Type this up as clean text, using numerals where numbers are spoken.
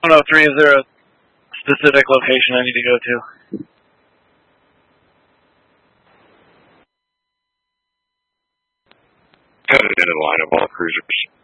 103, is there a specific location I need to go to? Cut it into the line of all cruisers.